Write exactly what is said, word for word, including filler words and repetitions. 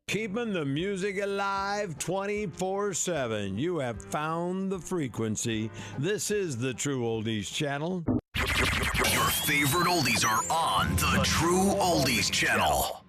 Keeping the music alive twenty-four seven. You have found the frequency. This is the True Oldies Channel. Your favorite oldies are on the True Oldies Channel.